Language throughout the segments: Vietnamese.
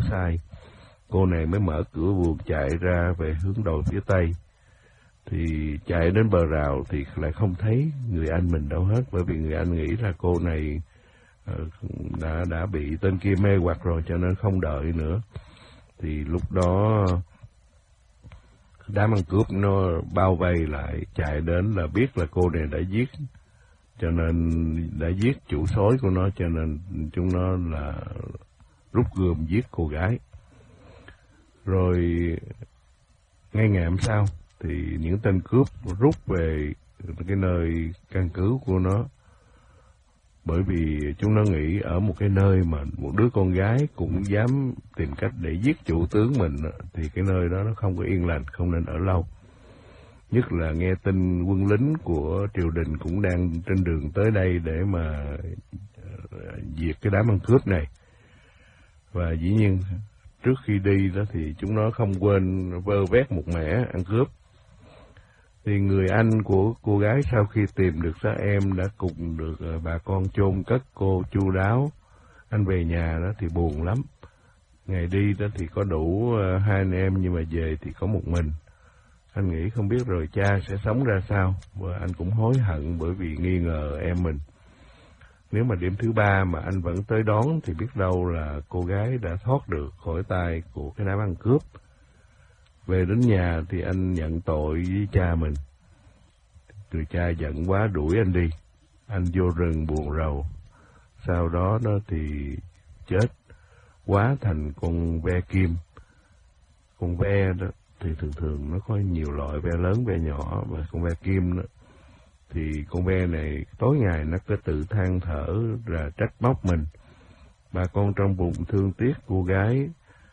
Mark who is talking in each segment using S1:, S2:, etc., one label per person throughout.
S1: sai. Cô này mới mở cửa buồng chạy ra về hướng đồi phía tây. Thì chạy đến bờ rào thì lại không thấy người anh mình đâu hết, bởi vì người anh nghĩ là cô này đã bị tên kia mê hoặc rồi, cho nên không đợi nữa. Thì lúc đó đám ăn cướp nó bao vây lại, chạy đến là biết là cô này đã giết, cho nên đã giết chủ sói của nó, cho nên chúng nó là rút gươm giết cô gái. Rồi ngay ngày hôm sau thì những tên cướp rút về cái nơi căn cứ của nó, bởi vì chúng nó nghĩ ở một cái nơi mà một đứa con gái cũng dám tìm cách để giết chủ tướng mình thì cái nơi đó nó không có yên lành, không nên ở lâu. Nhất là nghe tin quân lính của triều đình cũng đang trên đường tới đây để mà diệt cái đám ăn cướp này. Và dĩ nhiên trước khi đi đó thì chúng nó không quên vơ vét một mẻ ăn cướp. Thì người anh của cô gái sau khi tìm được xác em đã cùng được bà con chôn cất cô chu đáo. Anh về nhà đó thì buồn lắm. Ngày đi đó thì có đủ hai anh em, nhưng mà về thì có một mình. Anh nghĩ không biết rồi cha sẽ sống ra sao, và anh cũng hối hận bởi vì nghi ngờ em mình. Nếu mà đêm thứ ba mà anh vẫn tới đón thì biết đâu là cô gái đã thoát được khỏi tay của cái đám ăn cướp. Về đến nhà thì anh nhận tội với cha mình. Người cha giận quá đuổi anh đi. Anh vô rừng buồn rầu. Sau đó thì chết hóa thành con ve kim. Con ve đó thì thường nó có nhiều loại, ve lớn, ve nhỏ, và con ve kim đó thì con ve này tối ngày nó cứ tự than thở là trách móc mình. Bà con trong bụng thương tiếc cô gái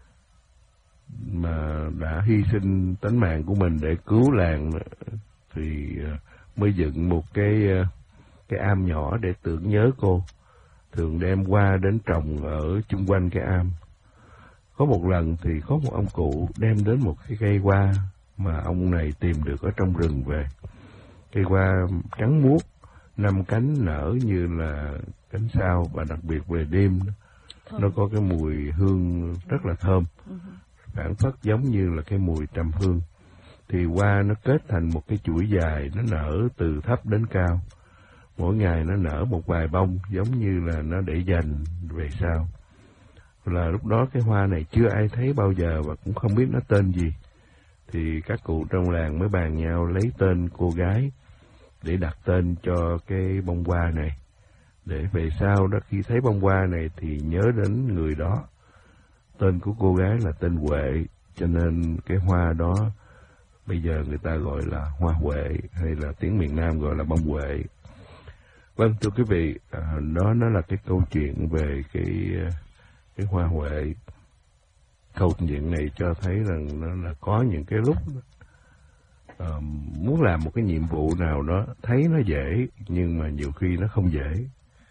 S1: mà đã hy sinh tánh mạng của mình để cứu làng, thì mới dựng một cái am nhỏ để tưởng nhớ cô. Thường đem hoa đến trồng ở chung quanh cái am. Có một lần thì có một ông cụ đem đến một cái cây hoa mà ông này tìm được ở trong rừng về. Cây hoa trắng muốt, 5 cánh nở như là cánh sao, và đặc biệt về đêm nó có cái mùi hương rất là thơm, phảng phất giống như là cái mùi trầm hương. Thì hoa nó kết thành một cái chuỗi dài, nó nở từ thấp đến cao. Mỗi ngày nó nở một vài bông, giống như là nó để dành về sau. Là lúc đó cái hoa này chưa ai thấy bao giờ và cũng không biết nó tên gì. Thì các cụ trong làng mới bàn nhau lấy tên cô gái để đặt tên cho cái bông hoa này. Để về sau đó khi thấy bông hoa này thì nhớ đến người đó. Tên của cô gái là tên Huệ, cho nên cái hoa đó bây giờ người ta gọi là hoa huệ, hay là tiếng miền Nam gọi là bông huệ. Vâng, thưa quý vị, đó nó là cái câu chuyện về cái hoa huệ. Câu chuyện này cho thấy rằng nó là có những cái lúc muốn làm một cái nhiệm vụ nào đó thấy nó dễ, nhưng mà nhiều khi nó không dễ.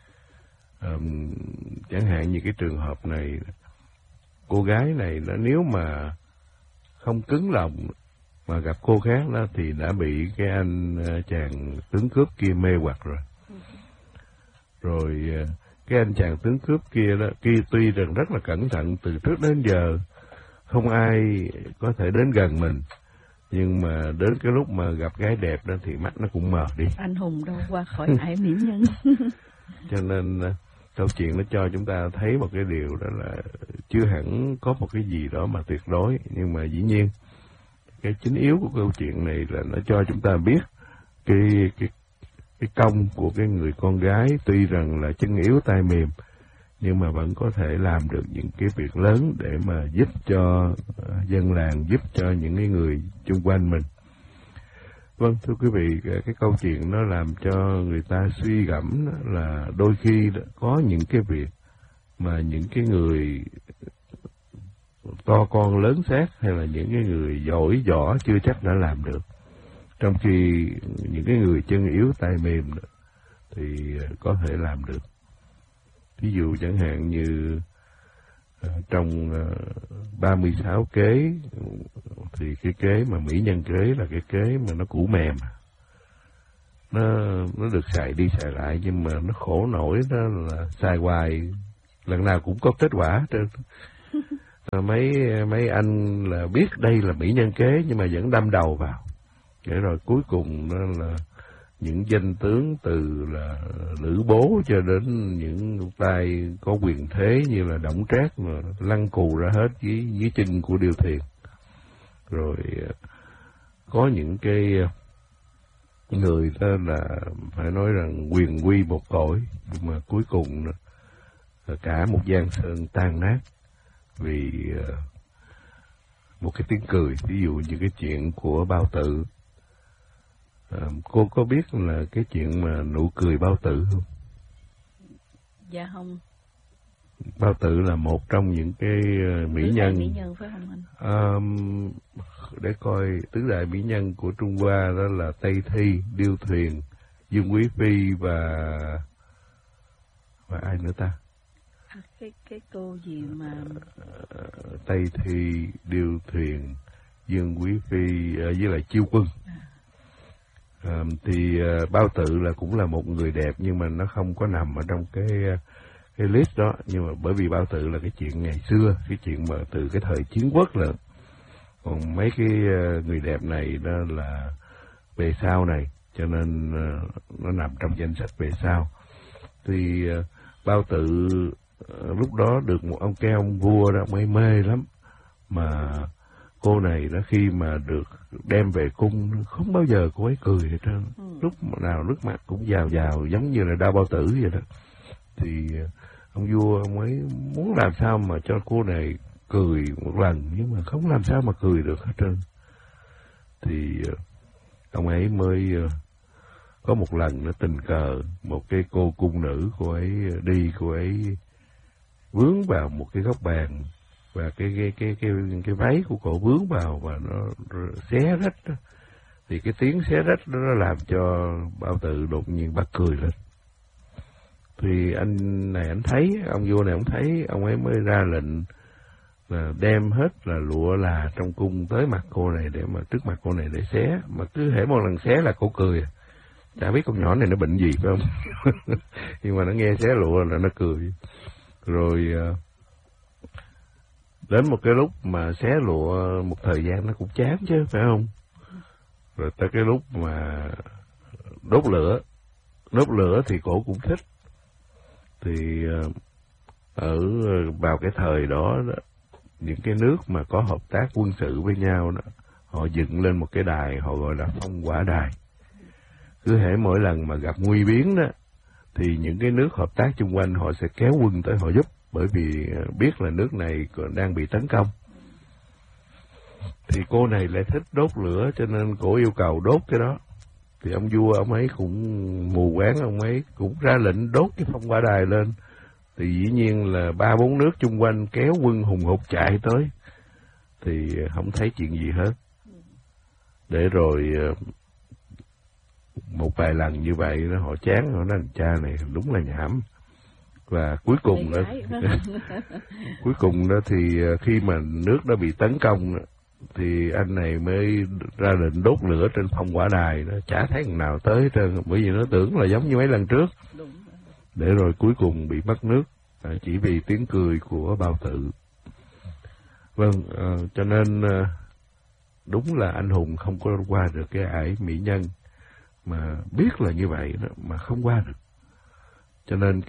S1: Chẳng hạn như cái trường hợp này, cô gái này nó nếu mà không cứng lòng mà gặp cô khác đó thì đã bị cái anh chàng tướng cướp kia mê hoặc rồi. Rồi cái anh chàng tướng cướp kia đó, tuy rằng rất là cẩn thận từ trước đến giờ, không ai có thể đến gần mình, nhưng mà đến cái lúc mà gặp gái đẹp đó thì mắt nó cũng mờ đi.
S2: Anh hùng đâu qua khỏi ải mỹ nhân.
S1: Cho nên câu chuyện nó cho chúng ta thấy một cái điều đó là chưa hẳn có một cái gì đó mà tuyệt đối, nhưng mà dĩ nhiên cái chính yếu của câu chuyện này là nó cho chúng ta biết cái công của cái người con gái, tuy rằng là chân yếu tay mềm, nhưng mà vẫn có thể làm được những cái việc lớn để mà giúp cho dân làng, giúp cho những cái người chung quanh mình. Vâng, thưa quý vị, cái câu chuyện nó làm cho người ta suy gẫm là đôi khi có những cái việc mà những cái người to con lớn xác hay là những cái người giỏi võ chưa chắc đã làm được, trong khi những cái người chân yếu tay mềm thì có thể làm được. Ví dụ chẳng hạn như trong 36 kế thì cái kế mà mỹ nhân kế là cái kế mà nó cũ mềm, nó được xài đi xài lại, nhưng mà nó khổ nổi đó là xài hoài lần nào cũng có kết quả. mấy anh là biết đây là mỹ nhân kế nhưng mà vẫn đâm đầu vào. Để rồi cuối cùng đó là những danh tướng từ là Lữ Bố cho đến những tay có quyền thế như là Đổng Trác mà lăn cù ra hết dưới chân của Điêu Thuyền. Rồi có những cái người đó là phải nói rằng quyền quy một cõi, nhưng mà cuối cùng cả một Giang Sơn tan nát vì một cái tiếng cười. Ví dụ như cái chuyện của Bao Tử. Cô có biết là cái chuyện mà nụ cười Bao Tử không?
S2: Dạ không.
S1: Bao Tử là một trong những cái mỹ nhân.
S2: Mỹ nhân phải không anh?
S1: Để coi tứ đại mỹ nhân của Trung Hoa đó là Tây Thi, Điêu Thuyền, Dương Quý Phi và ai nữa ta?
S2: Cái cô gì mà
S1: Tây Thi, Điêu Thuyền, Dương Quý Phi với lại Chiêu Quân. Thì Bao Tử là cũng là một người đẹp nhưng mà nó không có nằm ở trong cái list đó. Nhưng mà bởi vì Bao Tử là cái chuyện ngày xưa, cái chuyện mà từ cái thời chiến quốc là. Còn mấy cái người đẹp này đó là về sau này, cho nên nó nằm trong danh sách về sau. Thì Bao Tử lúc đó được một ông vua đó, ông mê lắm. Mà cô này đó khi mà được đem về cung, không bao giờ cô ấy cười hết trơn. Lúc nào nước mắt cũng giào giống như là Đao Bao Tử vậy đó. Thì ông vua ông ấy muốn làm sao mà cho cô này cười một lần, nhưng mà không làm sao mà cười được hết trơn. Thì ông ấy mới có một lần nó tình cờ một cái cô cung nữ, cô ấy vướng vào một cái góc bàn và cái váy của cô vướng vào và nó xé rách đó. Thì cái tiếng xé rách đó nó làm cho Bao Tử đột nhiên bật cười lên. Thì anh này anh thấy, ông vua này ông thấy, ông ấy mới ra lệnh là đem hết là lụa là trong cung tới mặt cô này để mà trước mặt cô này để xé. Mà cứ hễ một lần xé là cô cười. Chả biết con nhỏ này nó bệnh gì phải không? Nhưng mà nó nghe xé lụa là nó cười. Rồi đến một cái lúc mà xé lụa một thời gian nó cũng chán chứ phải không? Rồi tới cái lúc mà đốt lửa thì cổ cũng thích. Thì vào cái thời đó, những cái nước mà có hợp tác quân sự với nhau đó, họ dựng lên một cái đài họ gọi là Phong Hỏa Đài. Cứ hễ mỗi lần mà gặp nguy biến đó thì những cái nước hợp tác xung quanh họ sẽ kéo quân tới họ giúp, bởi vì biết là nước này còn đang bị tấn công. Thì cô này lại thích đốt lửa cho nên cổ yêu cầu đốt cái đó. Thì ông vua ông ấy cũng mù quáng, ông ấy cũng ra lệnh đốt cái Phong Hỏa Đài lên. Thì dĩ nhiên là 3-4 nước chung quanh kéo quân hùng hục chạy tới. Thì không thấy chuyện gì hết. Để rồi một vài lần như vậy đó, họ chán, họ nói cha này đúng là nhảm. Và cuối cùng đó thì khi mà nước đã bị tấn công thì anh này mới ra lệnh đốt lửa trên Phong Hỏa Đài. Nó chả thấy thằng nào tới hết trơn, bởi vì nó tưởng là giống như mấy lần trước. Để rồi cuối cùng bị mất nước chỉ vì tiếng cười của Bao Tử. Vâng, cho nên đúng là anh hùng không có qua được cái ải mỹ nhân, mà biết là như vậy đó mà không qua được. Cho nên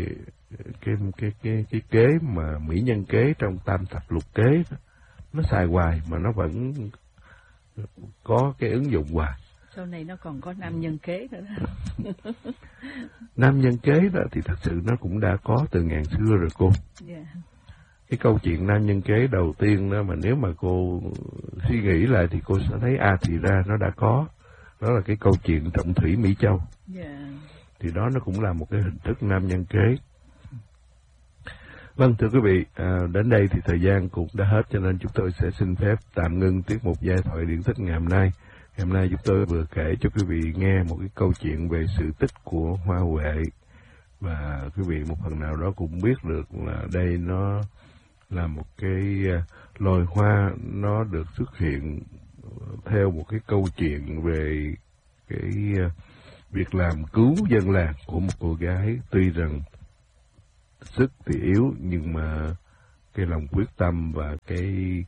S1: cái kế mà mỹ nhân kế trong tam thập lục kế đó, nó xài hoài mà nó vẫn có cái ứng dụng hoài.
S2: Sau này nó còn có nam nhân kế nữa đó.
S1: Nam nhân kế đó thì thật sự nó cũng đã có từ ngàn xưa rồi cô.
S2: Yeah.
S1: Cái câu chuyện nam nhân kế đầu tiên đó mà nếu mà cô suy nghĩ lại thì cô sẽ thấy thì ra nó đã có. Đó là cái câu chuyện Trọng Thủy Mỹ Châu.
S2: Yeah.
S1: Thì đó nó cũng là một cái hình thức nam nhân kế. Vâng, thưa quý vị, đến đây thì thời gian cũng đã hết, cho nên chúng tôi sẽ xin phép tạm ngưng tiết mục giai thoại điển tích ngày hôm nay. Ngày hôm nay chúng tôi vừa kể cho quý vị nghe một cái câu chuyện về sự tích của Hoa Huệ. Và quý vị một phần nào đó cũng biết được là đây nó là một cái loài hoa, nó được xuất hiện theo một cái câu chuyện về cái việc làm cứu dân làng của một cô gái. Tuy rằng sức thì yếu nhưng mà cái lòng quyết tâm và cái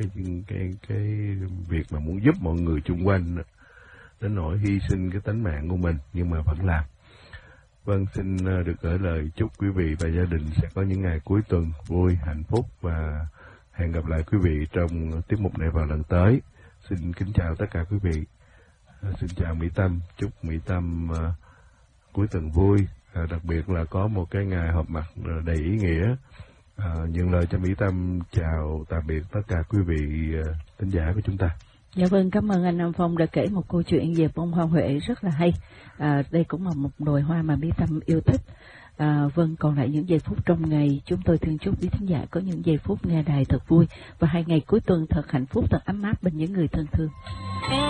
S1: việc mà muốn giúp mọi người chung quanh đó, đến nỗi hy sinh cái tánh mạng của mình nhưng mà vẫn làm. Vâng, xin được gửi lời chúc quý vị và gia đình sẽ có những ngày cuối tuần vui, hạnh phúc và hẹn gặp lại quý vị trong tiết mục này vào lần tới. Xin kính chào tất cả quý vị. Xin chào Mỹ Tâm, chúc Mỹ Tâm cuối tuần vui, đặc biệt là có một cái ngày họp mặt đầy ý nghĩa. Nhận lời cho Mỹ Tâm chào tạm biệt tất cả quý vị thính giả của chúng ta.
S2: Dạ vâng, cảm ơn anh Nam Phong đã kể một câu chuyện về bông hoa huệ rất là hay. Đây cũng là một loài hoa mà Mỹ Tâm yêu thích. Vâng, còn lại những giây phút trong ngày, chúng tôi thương chúc quý thính giả có những giây phút nghe đài thật vui và 2 ngày cuối tuần thật hạnh phúc, thật ấm áp bên những người thân thương.